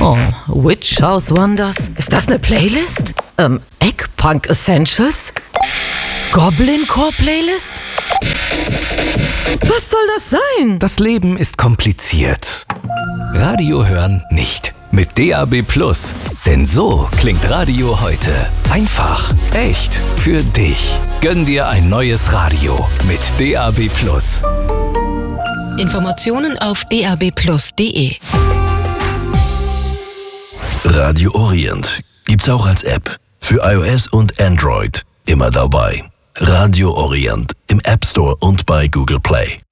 Oh, Witch House Wonders? Ist das eine Playlist? Eggpunk Essentials? Goblin Core Playlist? Was soll das sein? Das Leben ist kompliziert. Radio hören nicht. Mit DAB+. Denn so klingt Radio heute. Einfach, echt, für dich. Gönn dir ein neues Radio mit DAB+. Informationen auf dabplus.de. Radio Orient gibt's auch als App. Für iOS und Android. Immer dabei. Radio Orient im App Store und bei Google Play.